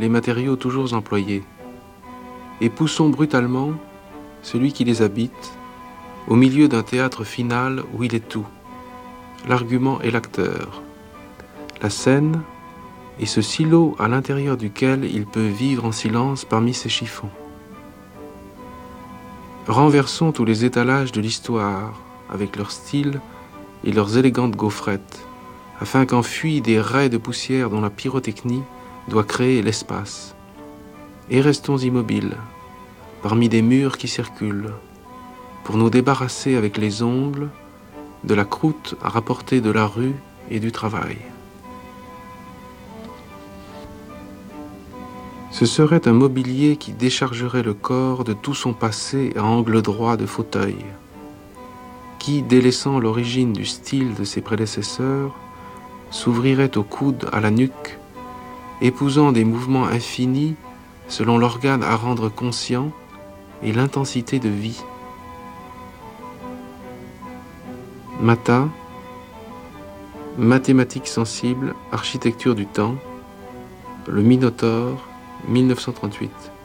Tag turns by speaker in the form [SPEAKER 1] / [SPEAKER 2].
[SPEAKER 1] les matériaux toujours employés, et poussons brutalement celui qui les habite au milieu d'un théâtre final où il est tout, l'argument et l'acteur, la scène et ce silo à l'intérieur duquel il peut vivre en silence parmi ses chiffons. Renversons tous les étalages de l'histoire avec leur style et leurs élégantes gaufrettes, afin qu'en fuient des raies de poussière dont la pyrotechnie doit créer l'espace. Et restons immobiles, parmi des murs qui circulent, pour nous débarrasser avec les ongles de la croûte rapportée de la rue et du travail. Ce serait un mobilier qui déchargerait le corps de tout son passé à angle droit de fauteuil, qui, délaissant l'origine du style de ses prédécesseurs, s'ouvrirait au coude, à la nuque, épousant des mouvements infinis selon l'organe à rendre conscient et l'intensité de vie. Mata, Mathématiques sensibles, architecture du temps, le Minotaure, 1938.